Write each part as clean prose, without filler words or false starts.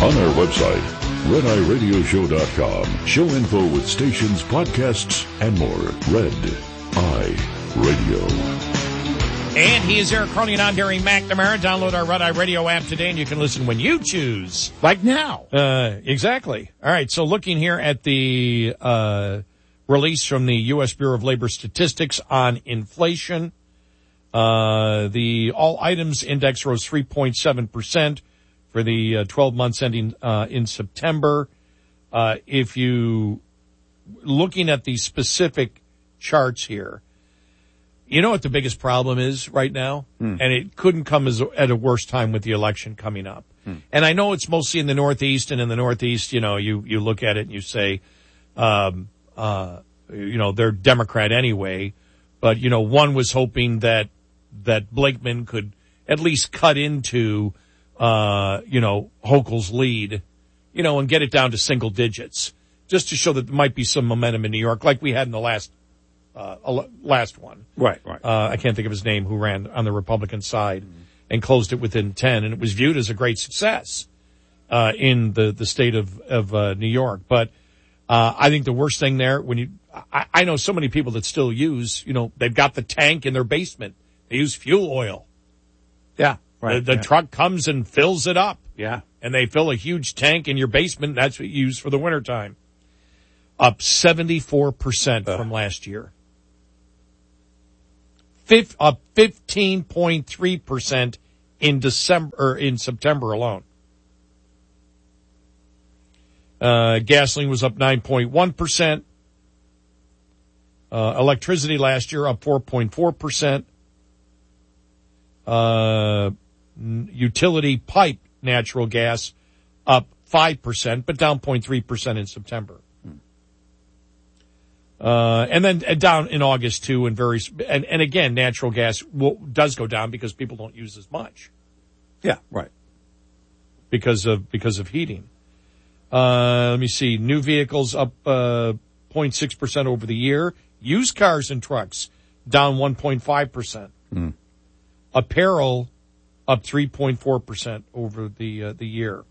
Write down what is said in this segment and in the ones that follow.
On our website, RedEyeRadioShow.com. Show info with stations, podcasts, and more. Red Eye Radio. And he is Eric Cronin. I'm Gary McNamara. Download our Red Eye Radio app today, and you can listen when you choose. Like now. Exactly. All right, so looking here at the release from the U.S. Bureau of Labor Statistics on inflation, the all items index rose 3.7% for the 12 months ending in September. If you looking at the specific charts here, you know what the biggest problem is right now? And it couldn't come at a worse time with the election coming up. And I know it's mostly in the Northeast, and in the Northeast, you know, you look at it and you say, you know, they're Democrat anyway. But, you know, one was hoping that Blakeman could at least cut into, you know, Hochul's lead, you know, and get it down to single digits, just to show that there might be some momentum in New York, like we had in the last one. Right. I can't think of his name, who ran on the Republican side and closed it within 10, and it was viewed as a great success in the state of New York. But I think the worst thing there, I know so many people that still use, you know, they've got the tank in their basement. They use fuel oil. Yeah. Right. The truck comes and fills it up. Yeah. And they fill a huge tank in your basement. That's what you use for the wintertime. Up 74% from last year. Up 15.3% in September alone. Gasoline was up 9.1%. Electricity last year up 4.4%. Utility pipe natural gas up 5%, but down 0.3% in September. And then down in August too, and again, natural gas does go down because people don't use as much. Yeah, right. Because of heating. Let me see. New vehicles up 0.6% over the year. Used cars and trucks down 1.5%. Apparel up 3.4% over the year.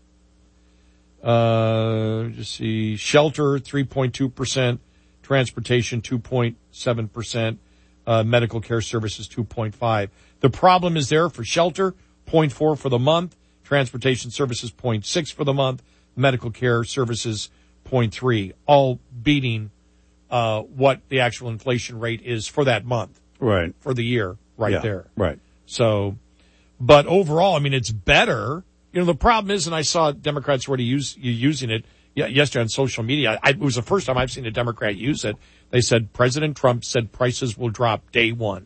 Just see. Shelter 3.2%. Transportation 2.7%. Medical care services 2.5%. The problem is there for shelter 0.4% for the month. Transportation services 0.6% for the month. Medical care services 0.3%. All beating what the actual inflation rate is for that month. Right. For the year there. Right. So, but overall, I mean, it's better. You know, the problem is, and I saw Democrats already using it yesterday on social media. It was the first time I've seen a Democrat use it. They said President Trump said prices will drop day one.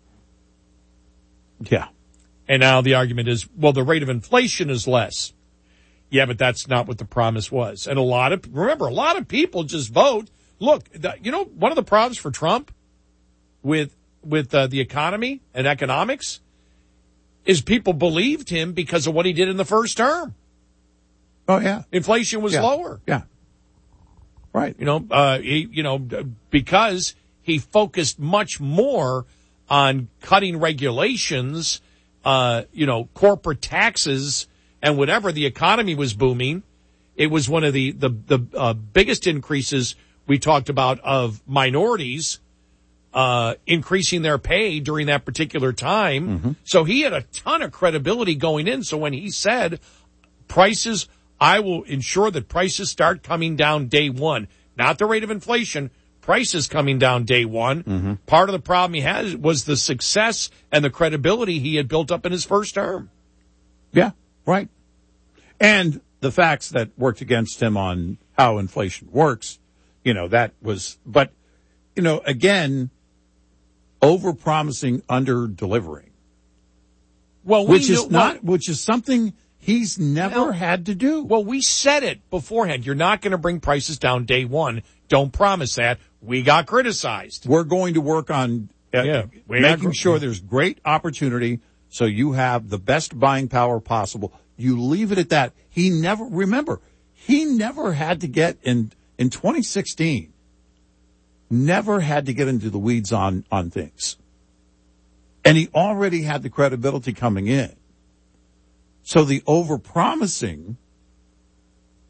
Yeah. And now the argument is, well, the rate of inflation is less. Yeah, but that's not what the promise was. And a lot of people just vote. Look, you know, one of the problems for Trump with the economy and economics is people believed him because of what he did in the first term. Oh, yeah. Inflation was lower. Yeah. Right. You know, because he focused much more on cutting regulations, corporate taxes, and whatever. The economy was booming. It was one of the biggest increases we talked about of minorities increasing their pay during that particular time. Mm-hmm. So he had a ton of credibility going in. So when he said prices, I will ensure that prices start coming down day one, not the rate of inflation, prices coming down day one. Mm-hmm. Part of the problem he had was the success and the credibility he had built up in his first term. Yeah, right. And the facts that worked against him on how inflation works, you know, that was, but, you know, again, over-promising, under-delivering. Well, which is something he's never had to do. Well, we said it beforehand. You're not going to bring prices down day one. Don't promise that. We got criticized. We're going to work on making sure there's great opportunity so you have the best buying power possible. You leave it at that. He never had to get in 2016, never had to get into the weeds on things. And he already had the credibility coming in. So the over-promising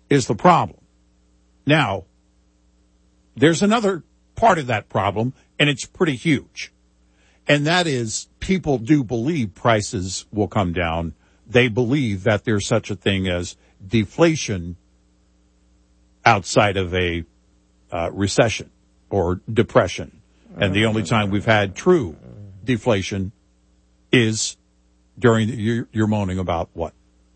is the problem. Now, there's another part of that problem, and it's pretty huge. And that is people do believe prices will come down. They believe that there's such a thing as deflation outside of a recession or depression. And the only time we've had true deflation is during you're moaning about what?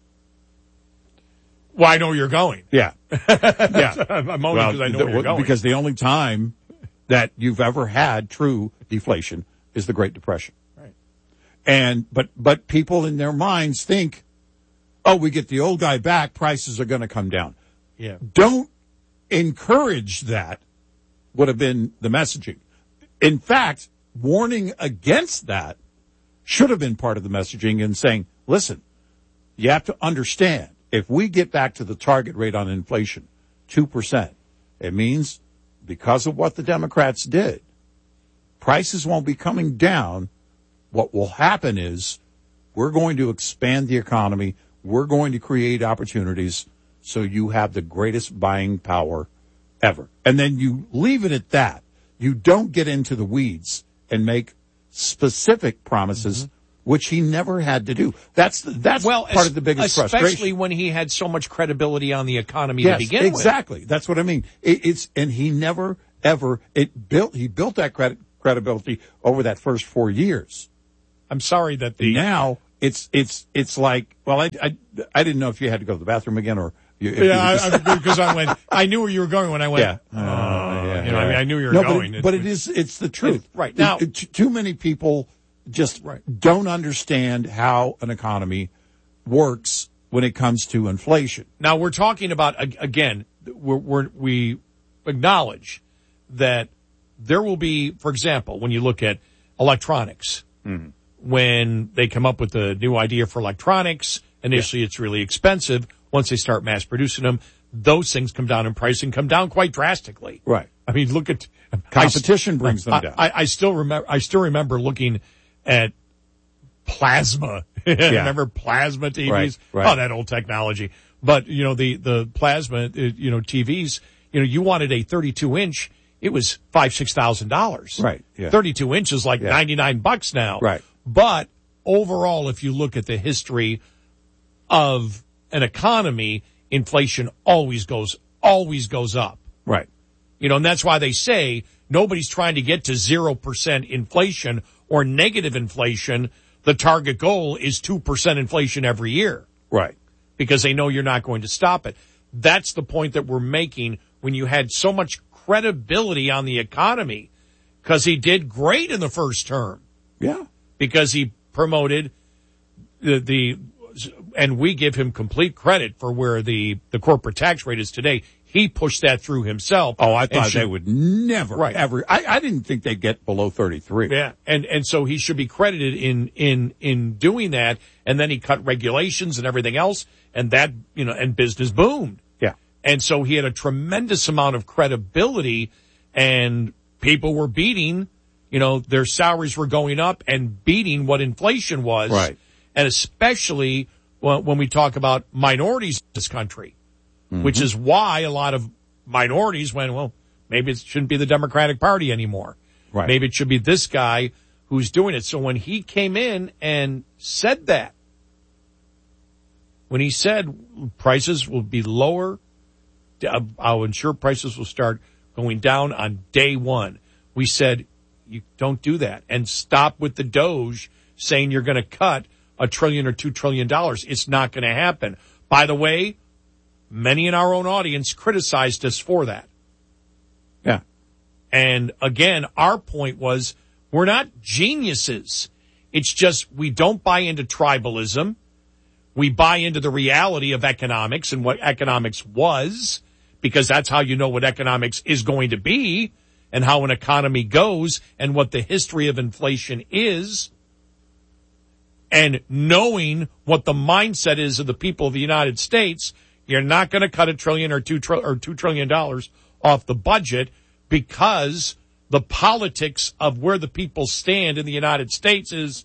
Well, I know where you're going. Yeah. Yeah. I'm moaning because I know where you're going. Because the only time that you've ever had true deflation is the Great Depression. Right. And, but people in their minds think, oh, we get the old guy back, prices are going to come down. Yeah. Don't encourage that would have been the messaging. In fact, warning against that should have been part of the messaging and saying, listen, you have to understand, if we get back to the target rate on inflation, 2%, it means because of what the Democrats did, prices won't be coming down. What will happen is we're going to expand the economy. We're going to create opportunities so you have the greatest buying power ever. And then you leave it at that. You don't get into the weeds and make specific promises, which he never had to do. That's part of the biggest frustration. Especially when he had so much credibility on the economy to begin with. Exactly. That's what I mean. And he never, ever, he built that credibility over that first 4 years. I'm sorry that now it's like, well, I didn't know if you had to go to the bathroom again or. Because I knew where you were going when I went. I knew you were going. But it's the truth. Right. Now, too many people just don't understand how an economy works when it comes to inflation. Now we're talking about, again, we acknowledge that there will be, for example, when you look at electronics, when they come up with a new idea for electronics, initially it's really expensive. Once they start mass producing them, those things come down in price and come down quite drastically. Right. I mean, look at competition brings them down. I still remember looking at plasma. Remember plasma TVs? Right. Oh, that old technology. But, the plasma, TVs, you wanted a 32-inch, it was $5,000-$6,000. Right. Yeah. 32 inches like $99 now. Right. But overall, if you look at the history of an economy, inflation always goes up. Right. And that's why they say nobody's trying to get to 0% inflation or negative inflation. The target goal is 2% inflation every year. Right. Because they know you're not going to stop it. That's the point that we're making when you had so much credibility on the economy, because he did great in the first term. Yeah. Because he promoted and we give him complete credit for where the corporate tax rate is today. He pushed that through himself. Oh, I thought they would never, ever. I didn't think they'd get below 33. Yeah. And so he should be credited in doing that. And then he cut regulations and everything else. And that, and business boomed. Yeah. And so he had a tremendous amount of credibility, and people were beating, their salaries were going up and beating what inflation was. Right. And especially when we talk about minorities in this country, which is why a lot of minorities went, well, maybe it shouldn't be the Democratic Party anymore. Right. Maybe it should be this guy who's doing it. So when he came in and said that, when he said prices will be lower, I'll ensure prices will start going down on day one, we said, you don't do that, and stop with the Doge saying you're going to cut $1 trillion or $2 trillion. It's not going to happen. By the way, many in our own audience criticized us for that. Yeah. And again, our point was, we're not geniuses. It's just we don't buy into tribalism. We buy into the reality of economics and what economics was, because that's how you know what economics is going to be and how an economy goes and what the history of inflation is. And knowing what the mindset is of the people of the United States, you're not going to cut $1 trillion or $2 trillion off the budget, because the politics of where the people stand in the United States is,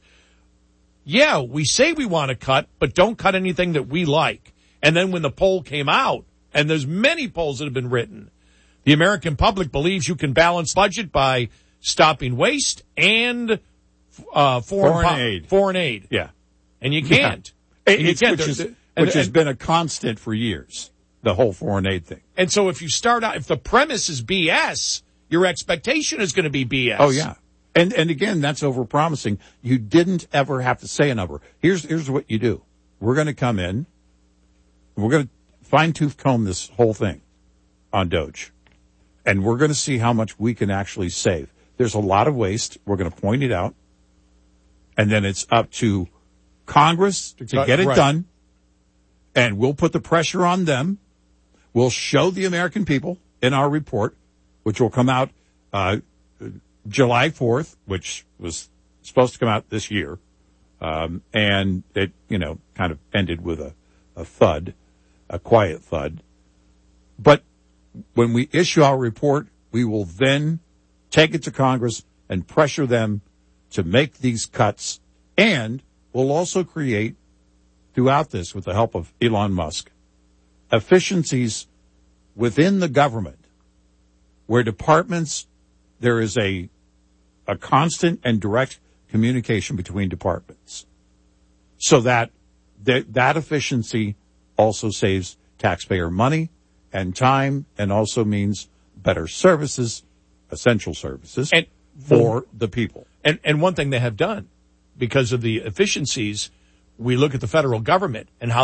we say we want to cut, but don't cut anything that we like. And then when the poll came out and there's many polls that have been written. The American public believes you can balance budget by stopping waste and foreign aid. Yeah. And you can't. Yeah. Which has been a constant for years, the whole foreign aid thing. And so if you start out, if the premise is BS, your expectation is going to be BS. Oh, yeah. And again, that's overpromising. You didn't ever have to say a number. Here's what you do. We're going to come in. We're going to fine-tooth comb this whole thing on Doge. And we're going to see how much we can actually save. There's a lot of waste. We're going to point it out. And then it's up to Congress to get it done. And we'll put the pressure on them. We'll show the American people in our report, which will come out July 4th, which was supposed to come out this year. And it, kind of ended with a thud, a quiet thud. But when we issue our report, we will then take it to Congress and pressure them to make these cuts. And we'll also create, throughout this, with the help of Elon Musk, efficiencies within the government where departments, there is a constant and direct communication between departments so that efficiency also saves taxpayer money and time and also means better services, essential services, for the people. And one thing they have done, because of the efficiencies, we look at the federal government and how